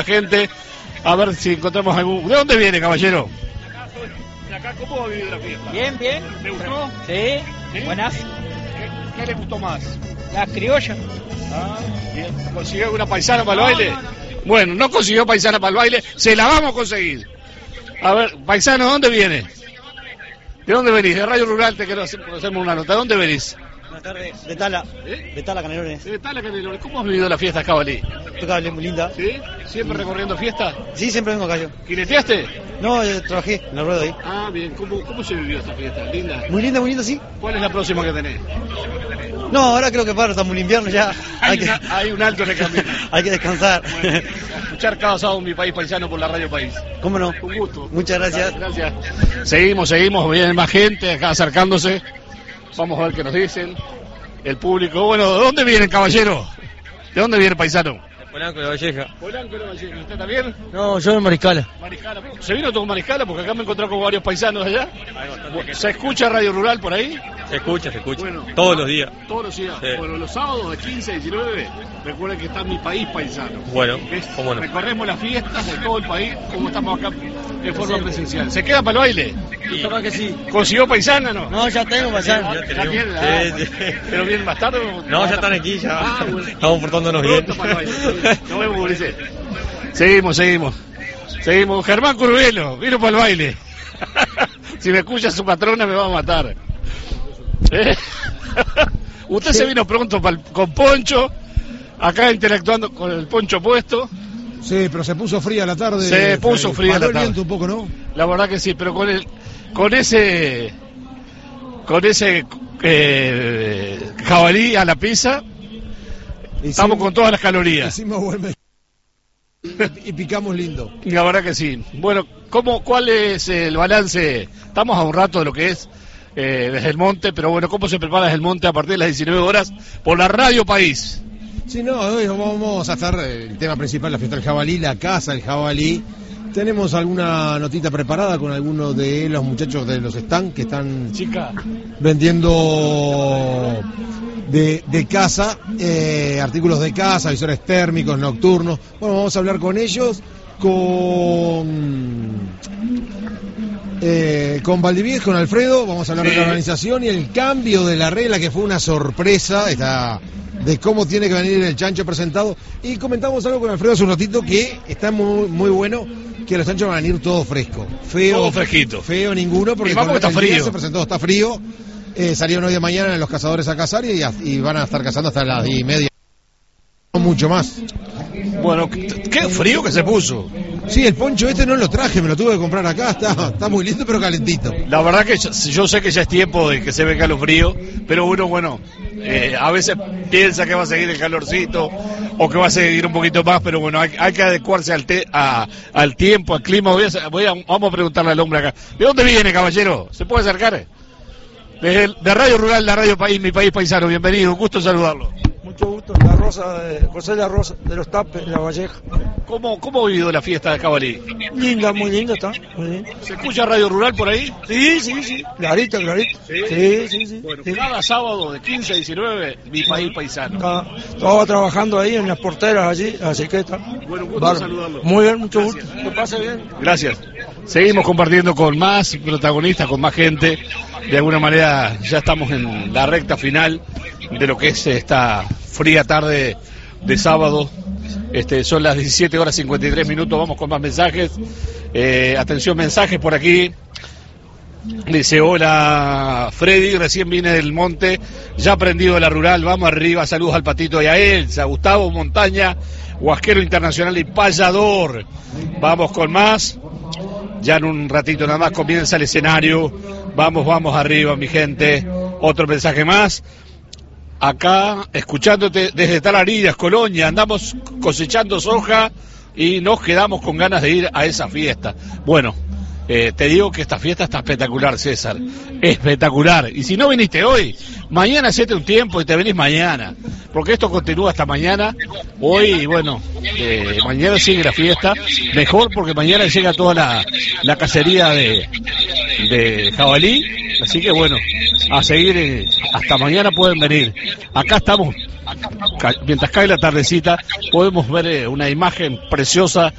gente. A ver si encontramos algún... ¿De dónde viene, caballero? ¿De acá cómo ha vivido la fiesta? Bien, bien. ¿Le gustó? Sí, buenas. ¿Qué le gustó más? La criolla. Bien. ¿Consiguió alguna paisana para el baile? No. Bueno, no consiguió paisana para el baile, se la vamos a conseguir. A ver, paisano, ¿de dónde viene? ¿De dónde venís? De Radio Rural, te quiero hacer una nota. ¿De dónde venís? Buenas tardes, de Tala. De Tala, Canelones. De Tala, Canelones. ¿Cómo has vivido la fiesta Jabalí? Impecable, muy linda. ¿Sí? ¿Siempre recorriendo fiesta? Sí, siempre vengo acá yo. ¿Jineteaste? No, trabajé en la rueda ahí. Ah, bien. ¿Cómo se vivió esta fiesta? ¿Linda? Muy linda, sí. ¿Cuál es la próxima que tenés? No, ahora creo que estamos en invierno ya. Hay un alto en el camino. Hay que descansar. Bueno, escuchar cada sábado Mi País Paisano por la Radio País. ¿Cómo no? Un gusto. Muchas gracias. Gracias. Seguimos. Viene más gente acá acercándose. Vamos a ver qué nos dicen. El público. Bueno, ¿de dónde viene, caballero? ¿De dónde viene, paisano? De Polanco de la Valleja. Polanco de la Valleja. ¿Usted también? No, yo de Mariscala. Mariscala. ¿Se vino todo Mariscala? Porque acá me encontré con varios paisanos allá. ¿Se escucha Radio Rural por ahí? Se escucha. Bueno, todos los días. Todos los días. Sí. Bueno, los sábados de 15 a 19, recuerden que está Mi País Paisano. Bueno, cómo no. Recorremos las fiestas de todo el país, como estamos acá en forma presencial. ¿Se queda para el baile? Y capaz que sí. ¿Consiguió paisana no? No, ya tengo paisano. ¿Ya tiene? Sí. ¿Pero bien más tarde? No, ya están aquí, ya. Bueno. Estamos portándonos bien. Para el baile. Nos vemos, Ulises. Seguimos. Germán Curvelo, vino para el baile. Si me escucha su patrona me va a matar. Usted se vino pronto con poncho, acá interactuando con el poncho puesto. Sí, pero se puso fría la tarde. Se puso fría la tarde. El viento un poco, ¿no? La verdad que sí, pero con ese jabalí a la pizza, estamos con todas las calorías. Hicimos buen y picamos lindo. La verdad que sí. Bueno, ¿cuál es el balance? Estamos a un rato de lo que es desde el monte, pero bueno, ¿cómo se prepara desde el monte a partir de las 19 horas por la Radio País? Sí, no, hoy vamos a estar el tema principal, la fiesta del jabalí, la casa del jabalí. Tenemos alguna notita preparada con algunos de los muchachos de los stands que están vendiendo de casa, artículos de casa, visores térmicos, nocturnos. Bueno, vamos a hablar con ellos, con Valdivieso, con Alfredo, vamos a hablar de la organización y el cambio de la regla, que fue una sorpresa, de cómo tiene que venir el chancho presentado. Y comentamos algo con Alfredo hace un ratito que está muy bueno, que los chanchos van a venir todo fresco. Todo fresquito. Feo ninguno, porque está frío. Se presentó, está frío. Salieron hoy de mañana los cazadores a cazar y van a estar cazando hasta las 10:30. No mucho más. Bueno, qué frío que se puso. Sí, el poncho no lo traje, me lo tuve que comprar acá, está muy lindo pero calentito. La verdad que yo sé que ya es tiempo de que se venga lo frío, pero bueno, a veces piensa que va a seguir el calorcito o que va a seguir un poquito más, pero bueno, hay que adecuarse al tiempo, al clima. Vamos a preguntarle al hombre acá. ¿De dónde viene, caballero? ¿Se puede acercar? De Radio Rural, la Radio País, Mi País Paisano. Bienvenido, un gusto saludarlo. Mucho gusto, la Rosa, José La Rosa de los Tapes, La Valleja. ¿Cómo ha vivido la fiesta de jabalí? Linda, muy linda está. Muy bien. ¿Se escucha Radio Rural por ahí? Sí. Clarito. Sí. Bueno, cada sábado de 15 a 19, Mi País Paisano. Estaba trabajando ahí en las porteras allí, así que está. Bueno, un gusto saludarlo. Muy bien, mucho gusto. Que pase bien. Gracias. Seguimos compartiendo con más protagonistas, con más gente. De alguna manera ya estamos en la recta final de lo que es esta fría tarde de sábado. Son las 17:53. Vamos con más mensajes. Atención, mensajes por aquí. Dice: hola Freddy, recién vine del monte, ya aprendido de la rural, vamos arriba, saludos al Patito y a Elsa. Gustavo Montaña, Huasquero Internacional y Payador. Vamos con más. Ya en un ratito nada más comienza el escenario. Vamos arriba, mi gente. Otro mensaje más. Acá, escuchándote desde Talarillas, Colonia, andamos cosechando soja y nos quedamos con ganas de ir a esa fiesta. Bueno, te digo que esta fiesta está espectacular, César. Espectacular. Y si no viniste hoy, mañana hacete un tiempo y te venís mañana. Porque esto continúa hasta mañana. Hoy, bueno, mañana sigue la fiesta. Mejor porque mañana llega toda la cacería de jabalí. Así que bueno, a seguir, hasta mañana pueden venir. Acá estamos, mientras cae la tardecita, podemos ver una imagen preciosa